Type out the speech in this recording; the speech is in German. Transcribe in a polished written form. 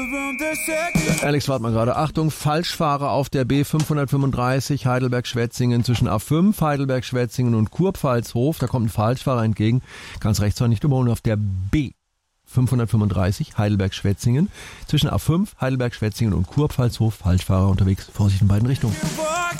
Alex, warte mal gerade. Achtung, Falschfahrer auf der B535 Heidelberg-Schwetzingen zwischen A5, Heidelberg-Schwetzingen und Kurpfalzhof. Da kommt ein Falschfahrer entgegen. Ganz rechts zwar nicht überholen. Auf der B535 Heidelberg-Schwetzingen zwischen A5, Heidelberg-Schwetzingen und Kurpfalzhof. Falschfahrer unterwegs. Vorsicht in beiden Richtungen.